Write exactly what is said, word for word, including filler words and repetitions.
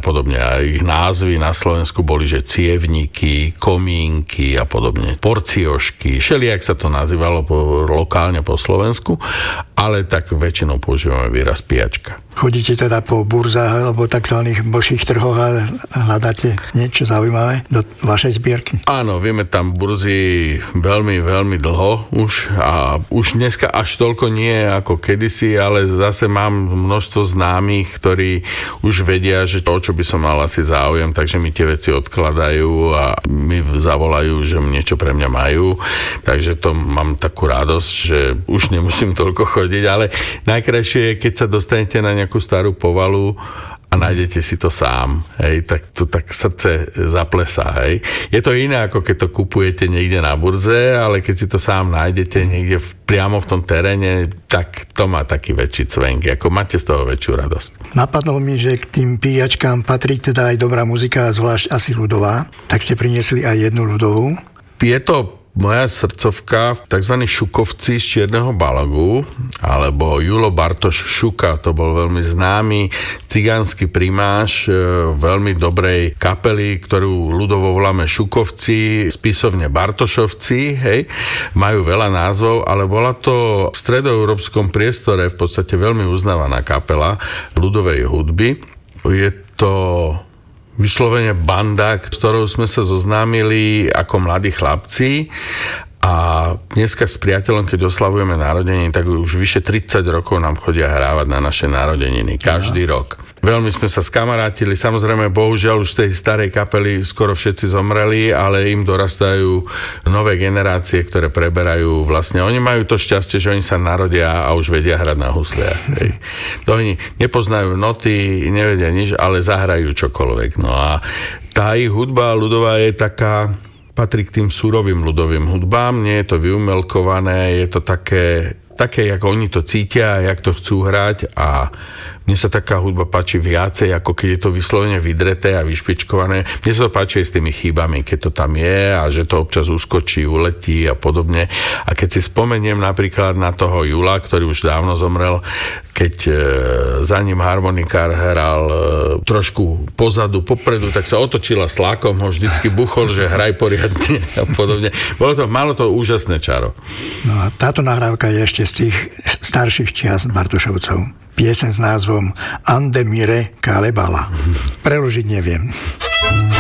podobne. A ich názvy na Slovensku boli, že cievníky, komínky a podobne. Porciošky, všelijak sa to nazývalo po, lokálne po Slovensku, ale tak väčšinou používame výraz pijačka. Chodíte teda po burzách alebo takzvaných božích trhoch a hľadáte niečo zaujímavé do vašej zbierky? Áno, vieme tam burzy veľmi, veľmi dlho už a už dneska až toľko nie ako kedysi, ale zase mám množstvo známych, ktorí už vedia, že to, o čo by som mal asi záujem, takže mi tie veci odkladajú a mi zavolajú, že niečo pre mňa majú, takže to mám takú radosť, že už nemusím toľko chodiť, ale najkrajšie je, keď sa dostanete na nejakú starú povalu a nájdete si to sám, hej, tak to tak srdce zaplesá, hej. Je to iné, ako keď to kupujete niekde na burze, ale keď si to sám nájdete niekde v, priamo v tom teréne, tak to má taký väčší cvenk, ako máte z toho väčšiu radosť. Napadlo mi, že k tým píjačkám patrí teda aj dobrá muzika, zvlášť asi ľudová, tak ste priniesli aj jednu ľudovú. Je to moja srdcovka, tzv. Šukovci z Čierneho Balogu, alebo Julo Bartoš Šuka, to bol veľmi známy cigánsky primáš veľmi dobrej kapely, ktorú ľudovo voláme Šukovci, spisovne Bartošovci, hej, majú veľa názvov, ale bola to v stredoeurópskom priestore v podstate veľmi uznávaná kapela ľudovej hudby. Je to vyslovene banda, s ktorou sme sa zoznámili ako mladí chlapci a dneska s priateľom, keď oslavujeme narodeniny, tak už vyše tridsať rokov nám chodia hrávať na naše narodeniny. Každý ja. rok. Veľmi sme sa skamarátili, samozrejme, bohužiaľ už z tej starej kapely skoro všetci zomreli, ale im dorastajú nové generácie, ktoré preberajú vlastne. Oni majú to šťastie, že oni sa narodia a už vedia hrať na husliach. To oni nepoznajú noty, nevedia nič, ale zahrajú čokoľvek. No a tá ich hudba ľudová je taká, patrí k tým surovým ľudovým hudbám, nie je to vyumelkované, je to také, také, ako oni to cítia, jak to chcú hrať a mne sa taká hudba páči viacej, ako keď je to vyslovene vydreté a vyšpičkované. Mne sa to páči aj s tými chybami, keď to tam je a že to občas uskočí, uletí a podobne. A keď si spomeniem napríklad na toho Jula, ktorý už dávno zomrel, keď e, za ním harmonikár hral e, trošku pozadu, popredu, tak sa otočila s lákom, ho vždycky buchol, že hraj poriadne a podobne. Bolo to, malo to úžasné čaro. No a táto nahrávka je ešte z tých starších čias Bartošovcov. Pieseň s názvom Ande mire kalebala. Preložiť neviem.